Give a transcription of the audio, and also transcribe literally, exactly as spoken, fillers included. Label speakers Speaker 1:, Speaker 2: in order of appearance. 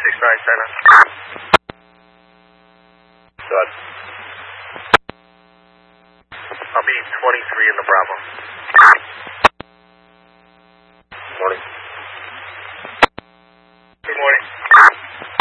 Speaker 1: six nine Center. Dot. I'll be twenty-three in the Bravo.